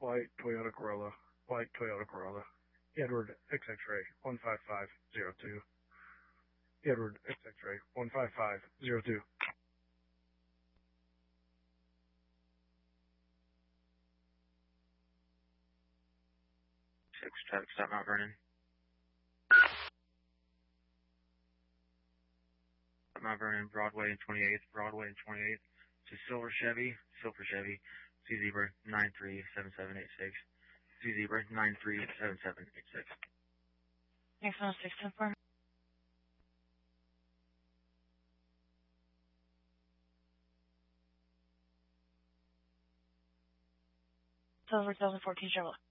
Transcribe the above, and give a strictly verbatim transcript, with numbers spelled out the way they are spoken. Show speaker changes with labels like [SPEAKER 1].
[SPEAKER 1] White Toyota Corolla, White Toyota Corolla, Edward X X-ray one five five zero two, Edward X X-ray one five five zero two.
[SPEAKER 2] Six, traffic stop Mount Vernon. Mount Vernon, Broadway and twenty-eighth, Broadway and twenty-eighth. To Silver Chevy, Silver Chevy, C Zebra nine three seven seven eight six, C Zebra nine three seven seven eight six.
[SPEAKER 3] Next one, six ten four. Silver two thousand fourteen Chevrolet.